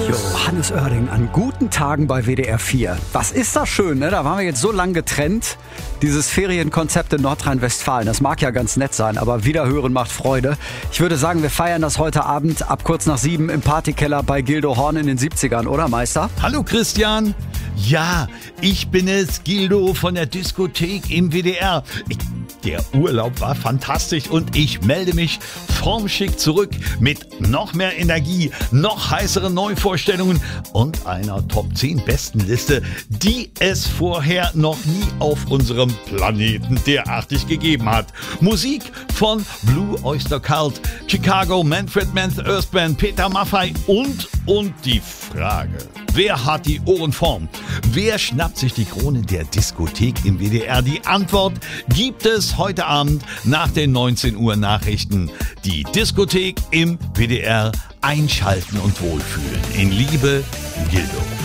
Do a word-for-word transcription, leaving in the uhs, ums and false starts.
Johannes Oerding an guten Tagen bei W D R vier. Was ist das schön, ne? Da waren wir jetzt so lang getrennt. Dieses Ferienkonzept in Nordrhein-Westfalen, das mag ja ganz nett sein, aber Wiederhören macht Freude. Ich würde sagen, wir feiern das heute Abend ab kurz nach sieben im Partykeller bei Gildo Horn in den siebzigern, oder Meister? Hallo Christian. Ja, ich bin es, Gildo von der Diskothek im W D R. Ich, der Urlaub war fantastisch und ich melde mich formschick zurück mit noch mehr Energie, noch heißeren Neuvorstellungen und einer Top zehn besten Liste, die es vorher noch nie auf unserem Planeten derartig gegeben hat. Musik von Blue Oyster Cult, Chicago, Manfred Mann, Earthband, Peter Maffay und, und die Frage: Wer hat die Ohren vorn? Wer schnappt sich die Krone der Diskothek im W D R? Die Antwort gibt es heute Abend nach den neunzehn Uhr Nachrichten. Die Diskothek im W D R, einschalten und wohlfühlen. In Liebe, Gildo.